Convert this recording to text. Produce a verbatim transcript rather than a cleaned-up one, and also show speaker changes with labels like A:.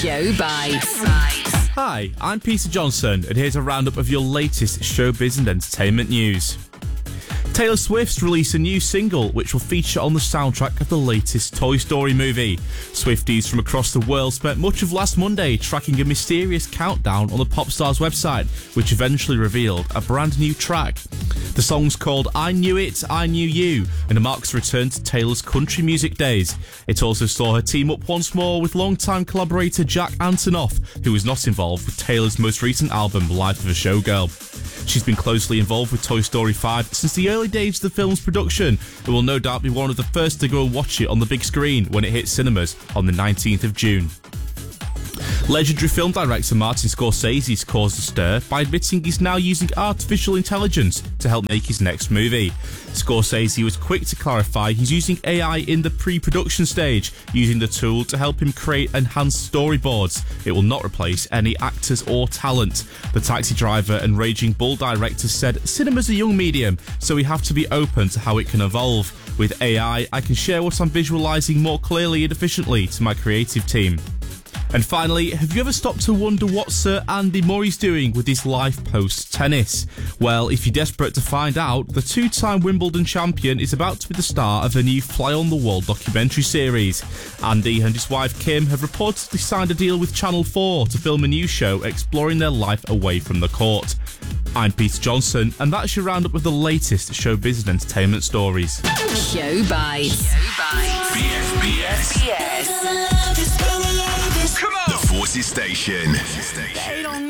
A: Show Bites.
B: Hi, I'm Peter Johnson, and here's a roundup of your latest showbiz and entertainment news. Taylor Swift's released a new single which will feature on the soundtrack of the latest Toy Story movie. Swifties from across the world spent much of last Monday tracking a mysterious countdown on the pop star's website, which eventually revealed a brand new track. The song's called I Knew It, I Knew You, and it marks a return to Taylor's country music days. It also saw her team up once more with longtime collaborator Jack Antonoff, who was not involved with Taylor's most recent album, Life of a Showgirl. She's been closely involved with Toy Story five since the early days of the film's production and will no doubt be one of the first to go and watch it on the big screen when it hits cinemas on the nineteenth of June. Legendary film director Martin Scorsese's caused a stir by admitting he's now using artificial intelligence to help make his next movie. Scorsese was quick to clarify he's using A I in the pre-production stage, using the tool to help him create enhanced storyboards. It will not replace any actors or talent. The Taxi Driver and Raging Bull director said, "Cinema's a young medium, so we have to be open to how it can evolve. With A I, I can share what I'm visualising more clearly and efficiently to my creative team." And finally, have you ever stopped to wonder what Sir Andy Murray's doing with his life post-tennis? Well, if you're desperate to find out, the two-time Wimbledon champion is about to be the star of a new Fly on the Wall documentary series. Andy and his wife Kim have reportedly signed a deal with Channel four to film a new show exploring their life away from the court. I'm Peter Johnson, and that's your roundup of the latest showbiz and entertainment stories.
A: Show Bites. Show Bites.
C: B F B S.
A: B S.
C: Come on! The Forces Station.
D: They don't